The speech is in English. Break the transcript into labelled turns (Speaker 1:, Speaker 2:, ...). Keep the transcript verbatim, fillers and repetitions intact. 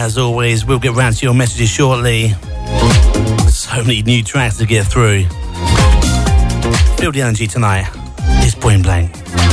Speaker 1: As always, we'll get round to your messages shortly. So many new tracks to get through. Feel the energy tonight. It's Point Blank.